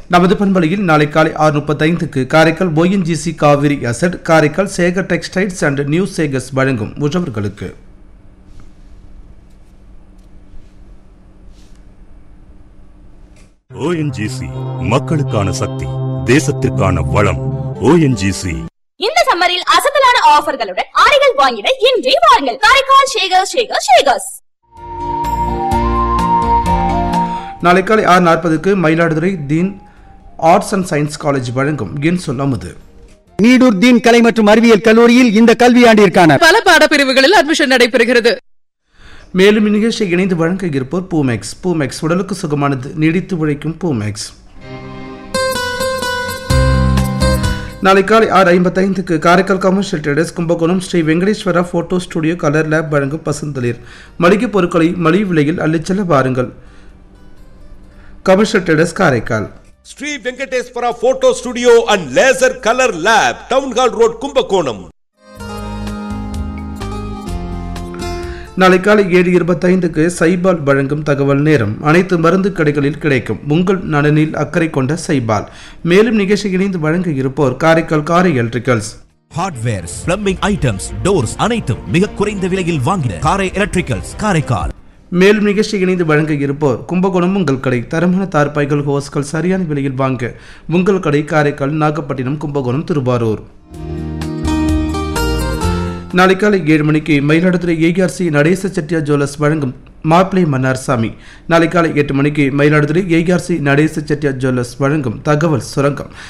நமது பண்பலையில் நாளை காலை 6:35க்கு Karaikal ONGC Kaveri asset, Karaikal Sekar textiles and new Sekar's வழங்கும் முஷவர்களுக்கு. ONGC மக்களுக்கான சக்தி, தேசத்திற்கான வளம். ONGC இந்த சம்மரில் அசத்தலான ஆஃபர்களுடன் ஆடைகள் வாங்கிட இன்றே வாருங்கள். காரைக்கால் ஷேகர்ஸ். நாளை காலை 6:40க்கு மயிலாடுதுறை தீன் ஆர்ட்ஸ் அண்ட் சயின்ஸ் காலேஜ் வழங்கும் என் சொல்லாமது. நீடூர் தீன் கலை மற்றும் அறிவியல் கல்லூரியில் இந்த கல்வியாண்டிற்கான பல பாடப்பிரிவுகளில் அட்மிஷன் நடைபெறுகிறது. மேலும் இந்நிகழ்ச்சியை இணைந்து வழங்க இருப்போர் பூமெக்ஸ் உடலுக்கு சுகமானது, நீடித்து உழைக்கும் பூமெக்ஸ். நாளை காலை 6:55க்கு Karaikal commercial traders Kumbakonam Sri Venkateswara photo studio colour lab வழங்கும் பசுந்தளிர். மளிகை பொருட்களை மலிவு விலையில் அள்ளிச்செல்ல வாருங்கள். Commercial traders Karaikal. Sri Venkateswara photo studio and laser colour lab, town hall road, Kumbakonam. நாளை காலை 7:25க்கு சைபால் வழங்கும் தகவல் நேரம். அனைத்து மருந்து கடைகளில் கிடைக்கும். உங்கள் நலனில் அக்கறை கொண்ட சைபால். மேலும் நிகழ்ச்சி இணைந்து வழங்க இருப்போர் காரைக்கால் காரை electricals. Hardwares, plumbing items, doors அனைத்தும் மிக குறைந்த விலையில் வாங்கின காரை எலக்ட்ரிக்கல்ஸ் காரைக்கால். மேலும் நிகழ்ச்சி இணைந்து வழங்க இருப்போர் கும்பகோணம் உங்கள் கடை. தரமான தார்பாய்கள், ஹோஸ்கள் சரியான விலையில் வாங்க உங்கள் கடை காரைக்கால், நாகப்பட்டினம், கும்பகோணம், திருவாரூர். நாளை காலை 7 மணிக்கு மயிலாடுதுறை ARC நடேச செட்டியார் ஜுவல்லர்ஸ் வழங்கும் மாப்பிளை மன்னார் சாமி. நாளை காலை 8 மணிக்கு மயிலாடுதுறை ARC நடேச செட்டியார் ஜுவல்லர்ஸ் வழங்கும் தகவல் சுரங்கம்.